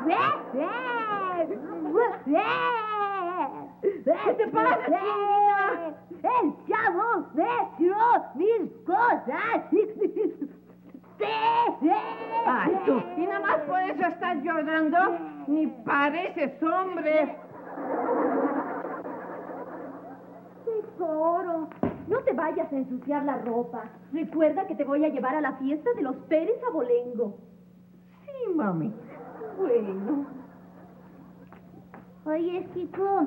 ¿Qué te pasa, China? El chavo me tiró mis cosas. Ay, tú. Y nada más por eso estás llorando. Ni pareces hombre. Tesoro, no te vayas a ensuciar la ropa. Recuerda que te voy a llevar a la fiesta de los Pérez Abolengo. Sí, mami. Bueno. Oye, Kiko,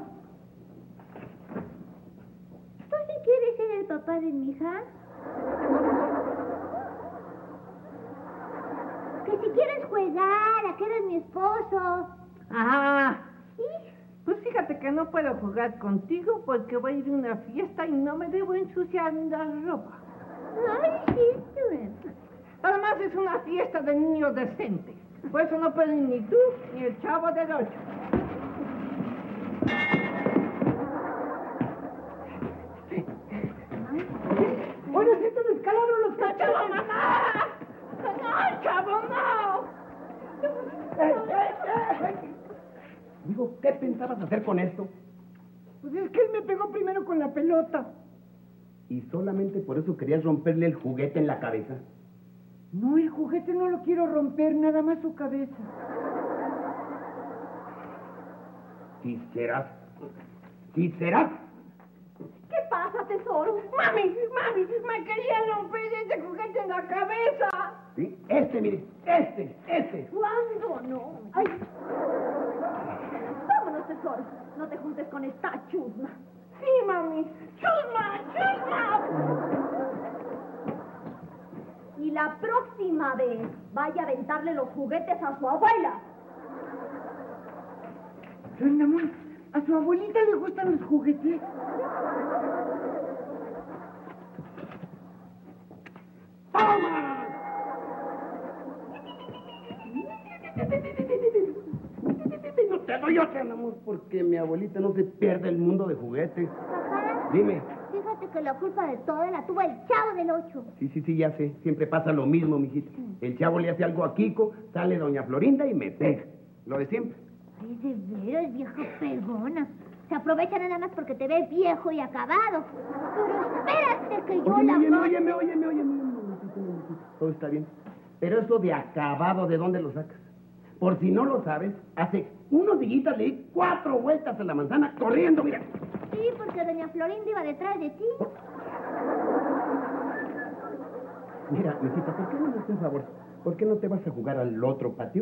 ¿tú sí quieres ser el papá de mi hija? Que si quieres jugar, a que eres mi esposo. Ah, ¿Sí? pues fíjate que no puedo jugar contigo porque voy a ir a una fiesta y no me debo ensuciar la ropa. Ay, sí, tú. Además es una fiesta de niños decentes. Por eso no pueden ni tú ni el chavo del 8. Bueno, si te descalaron los ¡No, chavo, mamá! ¡No, chavo, no! Digo, ¿qué pensabas hacer con esto? Pues es que él me pegó primero con la pelota. ¿Y solamente por eso querías romperle el juguete en la cabeza? No, el juguete no lo quiero romper, nada más su cabeza. ¿Sí serás? ¿Sí serás? ¿Qué pasa, tesoro? ¡Mami! ¡Me quería romper ese juguete en la cabeza! ¿Sí? Mire, este. ¿Cuándo no? Ay. Vámonos, tesoro. No te juntes con esta chusma. ¡Sí, mami! ¡Chusma! Y la próxima vez vaya a aventarle los juguetes a su abuela. Doña Amor, ¿a su abuelita le gustan los juguetes? ¡Toma! No te doy otra, mi amor, porque mi abuelita no se pierde el mundo de juguetes. Papá, Dime. fíjate que la culpa de todo la tuvo el chavo del 8. Sí, ya sé. Siempre pasa lo mismo, mijita. El chavo le hace algo a Kiko, sale doña Florinda y me pega. Lo de siempre. Ay, de veras, vieja pegona. Se aprovecha nada más porque te ves viejo y acabado. Pero espérate que yo Óyeme. Todo está bien. Pero eso de acabado, ¿de dónde lo sacas? Por si no lo sabes, hace unos días le di 4 vueltas a la manzana corriendo, mira. Sí, porque doña Florinda iba detrás de ti. Mira, mijita, ¿por qué no me haces un favor? ¿Por qué no te vas a jugar al otro patio?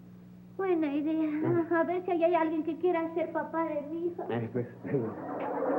Buena idea. A ver si hay alguien que quiera ser papá de mi hija. Pues,